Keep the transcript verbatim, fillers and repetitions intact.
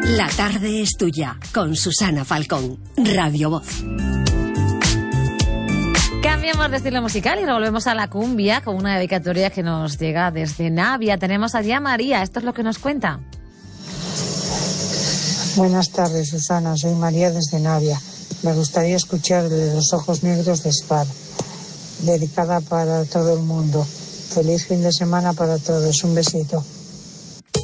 La tarde es tuya, con Susana Falcón, Radio Voz. Cambiamos de estilo musical y nos volvemos a la cumbia con una dedicatoria que nos llega desde Navia. Tenemos allí a María, esto es lo que nos cuenta. Buenas tardes, Susana, soy María desde Navia. Me gustaría escuchar de Los ojos negros de Spar, dedicada para todo el mundo. Feliz fin de semana para todos, un besito.